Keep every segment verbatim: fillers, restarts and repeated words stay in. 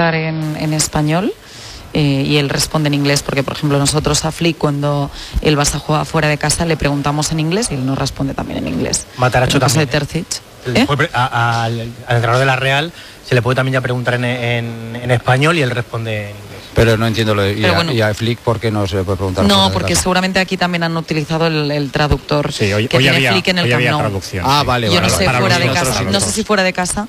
preguntar en, en español. Eh, y él responde en inglés, porque por ejemplo nosotros a Flick, cuando el Barça juega fuera de casa, le preguntamos en inglés y él nos responde también en inglés. Matarazzo también. De Terzic, ¿eh? a, a, al, al entrenador de la Real se le puede también ya preguntar en, en, en español y él responde en inglés. Pero no entiendo lo de, y, bueno, a, y a Flick, ¿por qué no se le puede preguntar? No, porque seguramente aquí también han utilizado el, el traductor sí, hoy, que hoy tiene había, Flick en el Camp Nou. traducción. Ah, sí. vale, Yo vale. no sé vale. fuera de los casa, no sé si fuera de casa,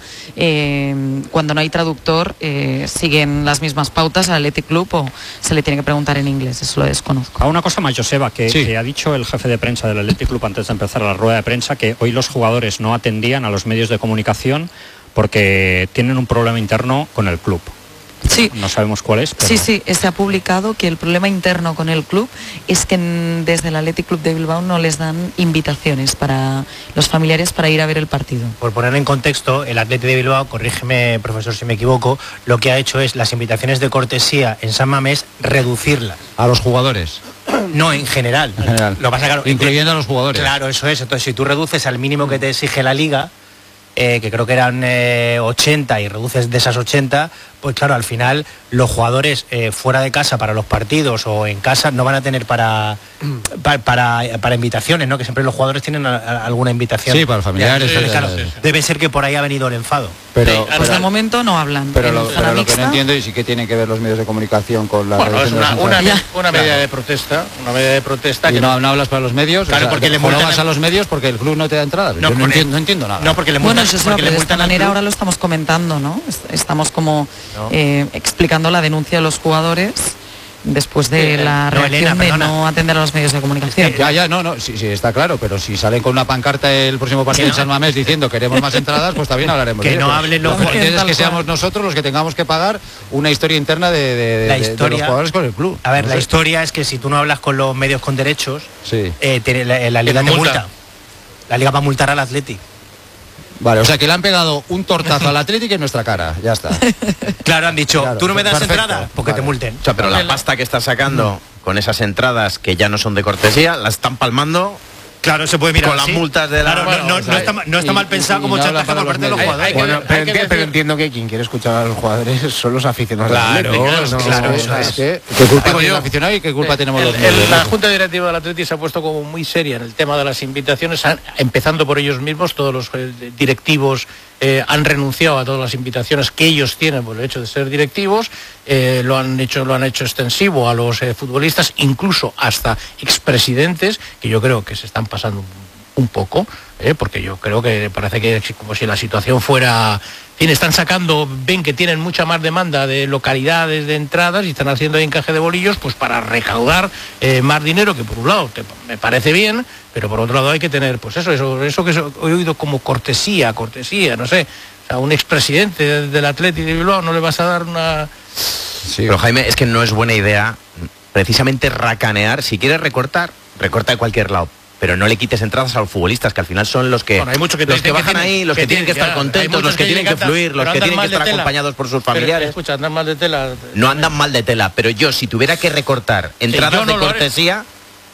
eh, cuando no hay traductor, eh, siguen las mismas pautas al Athletic Club o se le tiene que preguntar en inglés, eso lo desconozco. A una cosa más, Joseba, que, sí. que ha dicho el jefe de prensa del Athletic Club antes de empezar la rueda de prensa, que hoy los jugadores no atendían a los medios de comunicación porque tienen un problema interno con el club. Sí. No sabemos cuál es. Pero... Sí, sí, se ha publicado que el problema interno con el club es que desde el Athletic Club de Bilbao no les dan invitaciones para los familiares para ir a ver el partido. Por poner en contexto, el Athletic de Bilbao, corrígeme profesor si me equivoco, lo que ha hecho es las invitaciones de cortesía en San Mamés reducirlas. A los jugadores. No, en general. En general. Lo pasa, claro, incluyendo a los jugadores. Claro, eso es. Entonces, si tú reduces al mínimo que te exige la Liga, eh, que creo que eran eh, ochenta, y reduces de esas ochenta, pues claro, al final los jugadores eh, fuera de casa para los partidos o en casa no van a tener para para, para, para invitaciones, ¿no? Que siempre los jugadores tienen a, a, alguna invitación. Sí, para los familiares. Entonces, sí, claro, sí, sí. debe ser que por ahí ha venido el enfado. Pero, sí, pero, pues de momento no hablan. Pero, lo, pero lo mixta, que no entiendo es si qué tienen que ver los medios de comunicación con la bueno, es una, una, una, una medida de protesta, una medida de protesta. Y que no, no hablas para los medios, claro, o sea, porque le no multan vas a los medios porque el club no te da entrada. No, Yo no, porque, entiendo, no entiendo nada. No, porque le multan, bueno, eso es porque lo que le de esta multan manera ahora lo estamos comentando, ¿no? Estamos como no. eh, explicando la denuncia de los jugadores después de eh, la no, reacción Elena, de perdona. no atender a los medios de comunicación. Ya, ya, no, no, sí, sí, está claro, pero si salen con una pancarta el próximo partido en San Mamés diciendo queremos más entradas, pues también hablaremos. Que de no ello, hablen los jugadores. Es que cual. seamos nosotros los que tengamos que pagar una historia interna de, de, la de, historia, de los jugadores con el club. A ver, no la sé. historia es que si tú no hablas con los medios con derechos, Sí. eh, te, la, la Liga te te multa. multa. La Liga va a multar al Athletic. Vale, o sea que le han pegado un tortazo al Atlético en nuestra cara, ya está. Claro, han dicho, Claro, tú no me das perfecto. entrada, porque Vale. te multen. O sea, pero la pasta que está sacando con esas entradas que ya no son de cortesía, la están palmando Claro, se puede mirar con las así. multas de la... Claro, no, no, o sea, no está, no está y- mal pensado y- como y no chantaje habla por para parte de los los jugadores. Hay que- Bueno, hay pero, que enti- decir- pero entiendo que quien quiere escuchar a los jugadores son los aficionados Claro, del Atlético, claro, no- claro, no- eso Es es. que, ¿qué culpa Digo tiene yo, el aficionado y qué culpa tenemos El- los el- medios? la Junta Directiva del Atleti se ha puesto como muy seria en el tema de las invitaciones, han- empezando por ellos mismos. Todos los eh, directivos eh, han renunciado a todas las invitaciones que ellos tienen por el hecho de ser directivos. Eh, lo han hecho lo han hecho extensivo a los eh, futbolistas, incluso hasta expresidentes, que yo creo que se están pasando un, un poco, eh, porque yo creo que parece que es como si la situación fuera... En fin, están sacando, ven que tienen mucha más demanda de localidades, de entradas, y están haciendo ahí encaje de bolillos pues para recaudar eh, más dinero, que por un lado te- me parece bien, pero por otro lado hay que tener, pues eso, eso, eso que he oído como cortesía, cortesía, no sé. O sea, un expresidente del Athletic de Bilbao no le vas a dar una... Sí, Pero Jaime, es que no es buena idea precisamente racanear. Si quieres recortar, recorta de cualquier lado. Pero no le quites entradas a los futbolistas, que al final son los que, Bueno, hay muchos que te los que dicen que bajan tienen- ahí, los que, que tienen que tienen- estar ya, hay contentos, muchos los que que tienen que cantan, fluir, los pero que andan tienen que mal de estar tela. acompañados por sus Pero, familiares. escucha, andan mal de tela. No andan mal de tela, pero yo si tuviera que recortar entradas yo no de lo haré. cortesía,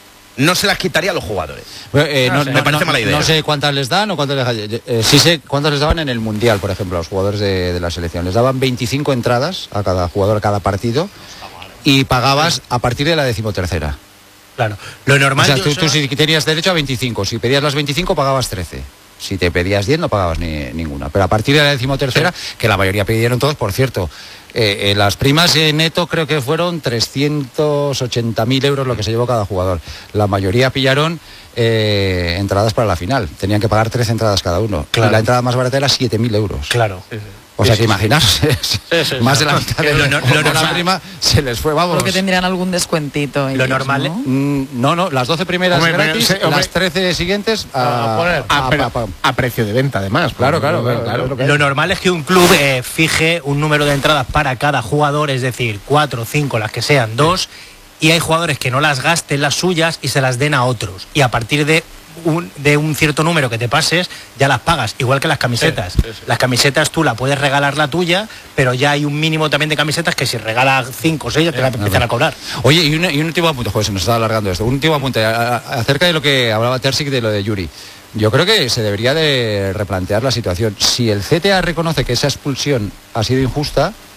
no se las quitaría a los jugadores. Eh, No no, sé. no- Me parece no- mala idea. no sé cuántas les dan o cuántas les eh, sí sé cuántas les daban en el Mundial, por ejemplo, a los jugadores de, de la selección. Les daban veinticinco entradas a cada jugador a cada partido y pagabas a partir de la decimotercera. Claro. Lo O normal... sea, yo- tú, tú si tenías derecho a veinticinco, si pedías las veinticinco pagabas trece. Si te pedías diez no pagabas ni, ninguna. Pero a partir de la decimotercera, que la mayoría pidieron todos, por cierto, eh, eh, las primas eh, neto creo que fueron trescientos ochenta mil euros lo que se llevó cada jugador. La mayoría pillaron eh, entradas para la final. Tenían que pagar trece entradas cada uno. Claro. Y la entrada más barata era siete mil euros. Claro. O sea Sí, que sí, imaginaos, sí, sí. más de la mitad de, Lo no- lo de la normal- prima se les fue, vamos. Creo que tendrían algún descuentito. ellos, normal, ¿no? Mm, No, no, las doce primeras Hombre, pero, gratis, sí, hombre. las trece siguientes a, A poner. Ah, a- pero a- a- a precio de venta, además. Claro, porque- claro, claro, lo que hay. Lo normal es que un club eh, fije un número de entradas para cada jugador, es decir, cuatro, cinco, las que sean, dos, y hay jugadores que no las gasten las suyas y se las den a otros. Y a partir de un, de un cierto número que te pases, ya las pagas, igual que las camisetas. Sí, sí, sí. Las camisetas tú la puedes regalar la tuya, pero ya hay un mínimo también de camisetas que si regalas cinco o seis ya te la empiezan a cobrar. Oye, y, una- y un último apunte, joder, se nos está alargando esto. Un último apunte a- a- acerca de lo que hablaba Terzic de lo de Yuri. Yo creo que se debería de replantear la situación. Si el C T A reconoce que esa expulsión ha sido injusta,